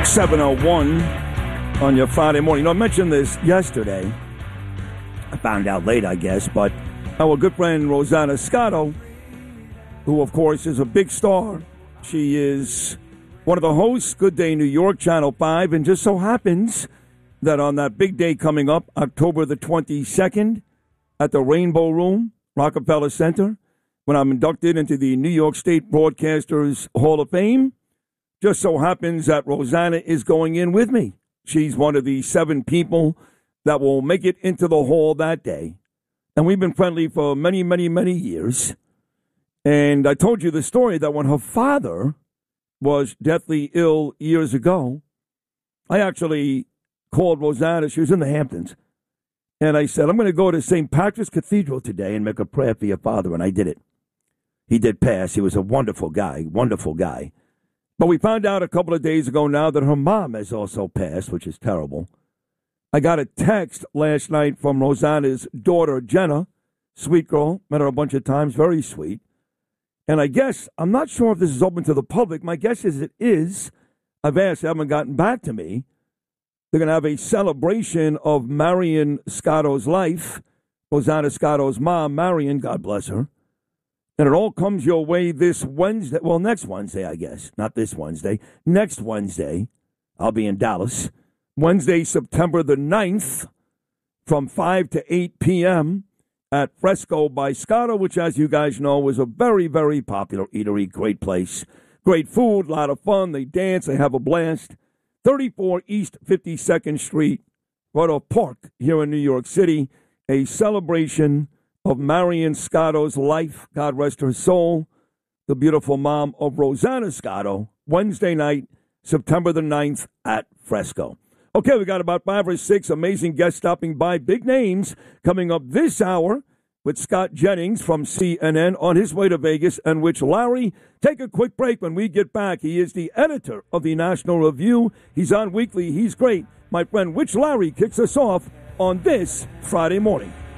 7:01 on your Friday morning. I mentioned this yesterday. I found out late, I guess, but our good friend Rosanna Scotto, who, of course, is a big star. She is one of the hosts, Good Day New York, Channel 5, and just so happens that on that big day coming up, October the 22nd, at the Rainbow Room, Rockefeller Center, when I'm inducted into the New York State Broadcasters Hall of Fame, just so happens that Rosanna is going in with me. She's one of the 7 people that will make it into the hall that day. And we've been friendly for many, many, many years. And I told you the story that when her father was deathly ill years ago, I actually called Rosanna. She was in the Hamptons. And I said, I'm going to go to St. Patrick's Cathedral today and make a prayer for your father. And I did it. He did pass. He was a wonderful guy, wonderful guy. But we found out a couple of days ago now that her mom has also passed, which is terrible. I got a text last night from Rosanna's daughter, Jenna. Sweet girl. Met her a bunch of times. Very sweet. And I guess, I'm not sure if this is open to the public. My guess is it is. I've asked, they haven't gotten back to me. They're going to have a celebration of Marion Scotto's life. Rosanna Scotto's mom, Marion, God bless her. And it all comes your way this Wednesday. Well, next Wednesday, I guess. Not this Wednesday. Next Wednesday, I'll be in Dallas. Wednesday, September the 9th, from 5 to 8 p.m. at Fresco by Scotto, which, as you guys know, is a very, very popular eatery. Great place. Great food, a lot of fun. They dance. They have a blast. 34 East 52nd Street, Rudolph Park, here in New York City. A celebration of Marion Scotto's life, God rest her soul, the beautiful mom of Rosanna Scotto, Wednesday night, September the 9th at Fresco. Okay, we got about 5 or 6 amazing guests stopping by, big names, coming up this hour with Scott Jennings from CNN on his way to Vegas, and which Larry, take a quick break when we get back. He is the editor of the National Review. He's on weekly. He's great. My friend Rich Larry kicks us off on this Friday morning.